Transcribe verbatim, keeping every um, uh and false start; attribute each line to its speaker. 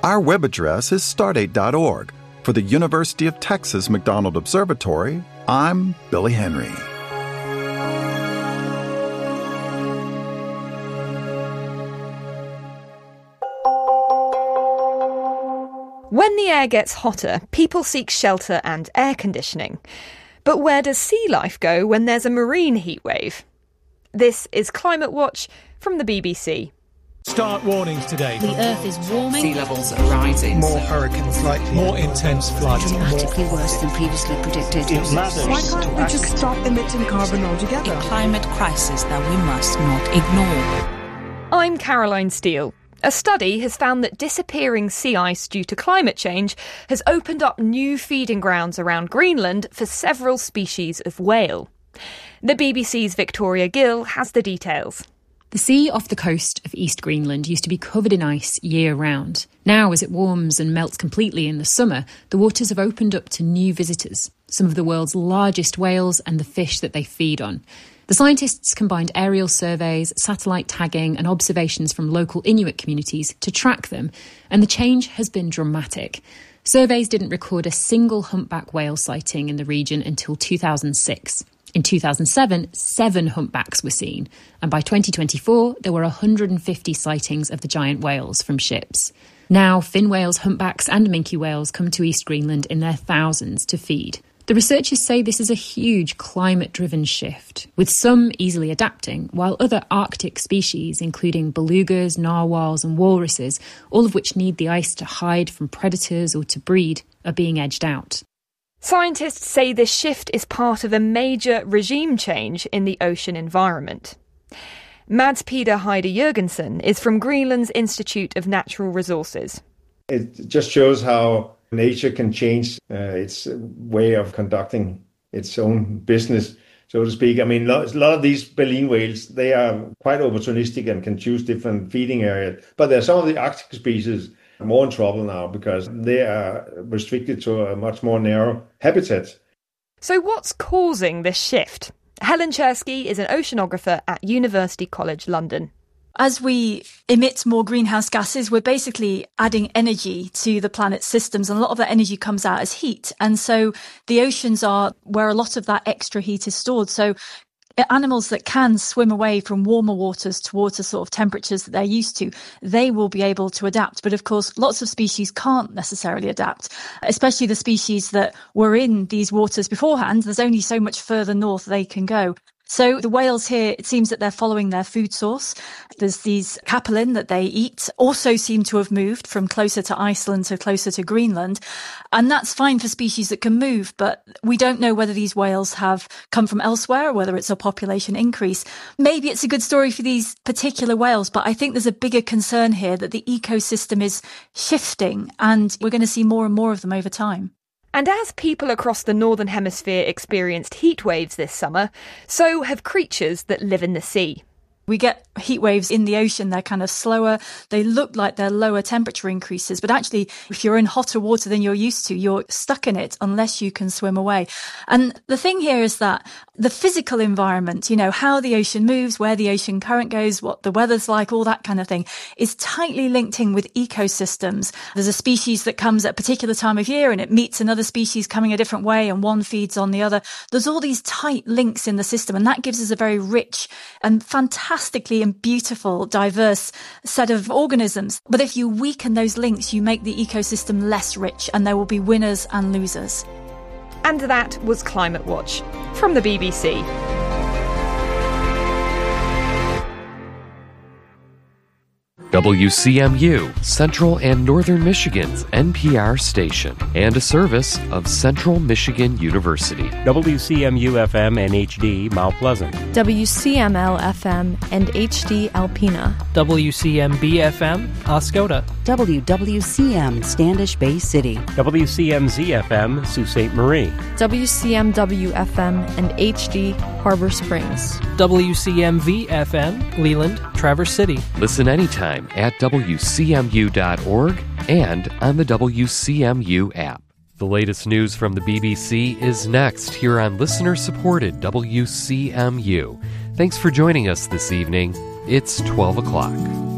Speaker 1: Our web address is stardate dot org. For the University of Texas McDonald Observatory, I'm Billy Henry.
Speaker 2: When the air gets hotter, people seek shelter and air conditioning. But where does sea life go when there's a marine heatwave? This is Climate Watch from the B B C.
Speaker 3: Start warnings today.
Speaker 4: The Earth is warming.
Speaker 5: Sea levels are rising.
Speaker 3: More hurricanes likely. More intense floods.
Speaker 4: Dramatically worse than previously predicted.
Speaker 3: It matters.
Speaker 6: Why can't we just stop emitting carbon altogether?
Speaker 7: A climate crisis that we must not ignore.
Speaker 2: I'm Caroline Steele. A study has found that disappearing sea ice due to climate change has opened up new feeding grounds around Greenland for several species of whale. The B B C's Victoria Gill has the details.
Speaker 8: The sea off the coast of East Greenland used to be covered in ice year-round. Now, as it warms and melts completely in the summer, the waters have opened up to new visitors, some of the world's largest whales and the fish that they feed on. The scientists combined aerial surveys, satellite tagging and observations from local Inuit communities to track them, and the change has been dramatic. Surveys didn't record a single humpback whale sighting in the region until two thousand six. In two thousand seven, seven humpbacks were seen, and by twenty twenty-four, there were one hundred fifty sightings of the giant whales from ships. Now, fin whales, humpbacks and minke whales come to East Greenland in their thousands to feed. The researchers say this is a huge climate-driven shift, with some easily adapting, while other Arctic species, including belugas, narwhals and walruses, all of which need the ice to hide from predators or to breed, are being edged out.
Speaker 2: Scientists say this shift is part of a major regime change in the ocean environment. Mads Peder Heide Jørgensen is from Greenland's Institute of Natural Resources.
Speaker 9: It just shows how nature can change uh, its way of conducting its own business, so to speak. I mean, a lot of these baleen whales, they are quite opportunistic and can choose different feeding areas. But there are some of the Arctic species more in trouble now because they are restricted to a much more narrow habitat.
Speaker 2: So what's causing this shift? Helen Chersky is an oceanographer at University College London.
Speaker 10: As we emit more greenhouse gases, we're basically adding energy to the planet's systems, and a lot of that energy comes out as heat. And so the oceans are where a lot of that extra heat is stored. So animals that can swim away from warmer waters towards the sort of temperatures that they're used to, they will be able to adapt. But of course, lots of species can't necessarily adapt, especially the species that were in these waters beforehand. There's only so much further north they can go. So the whales here, it seems that they're following their food source. There's these capelin that they eat, also seem to have moved from closer to Iceland to closer to Greenland. And that's fine for species that can move, but we don't know whether these whales have come from elsewhere or whether it's a population increase. Maybe it's a good story for these particular whales, but I think there's a bigger concern here that the ecosystem is shifting and we're going to see more and more of them over time.
Speaker 2: And as people across the Northern Hemisphere experienced heat waves this summer, so have creatures that live in the sea.
Speaker 10: We get heat waves in the ocean. They're kind of slower. They look like they're lower temperature increases. But actually, if you're in hotter water than you're used to, you're stuck in it unless you can swim away. And the thing here is that the physical environment, you know, how the ocean moves, where the ocean current goes, what the weather's like, all that kind of thing, is tightly linked in with ecosystems. There's a species that comes at a particular time of year and it meets another species coming a different way and one feeds on the other. There's all these tight links in the system, and that gives us a very rich and fantastic fantastically and beautiful, diverse set of organisms. But if you weaken those links, you make the ecosystem less rich, and there will be winners and losers.
Speaker 2: And that was Climate Watch from the B B C.
Speaker 11: W C M U, Central and Northern Michigan's N P R station, and a service of Central Michigan University.
Speaker 12: W C M U F M and H D Mount Pleasant.
Speaker 13: W C M L F M and H D Alpena.
Speaker 14: W C M B F M Oscoda.
Speaker 15: W W C M Standish Bay City.
Speaker 12: W C M Z F M Sault Ste. Marie.
Speaker 13: W C M W F M and H D Harbor Springs.
Speaker 14: W C M V F M Leland, Traverse City.
Speaker 11: Listen anytime at W C M U dot org and on the W C M U app. The latest news from the B B C is next here on listener-supported W C M U. Thanks for joining us this evening. It's twelve o'clock.